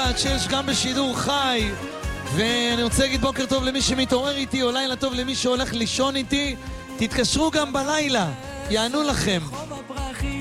עד 6 גם בשידור חי. ואני רוצה להגיד בוקר טוב למי שמתעורר איתי, או לילה טוב למי שהולך לישון איתי. תתקשרו גם בלילה, יענו לכם.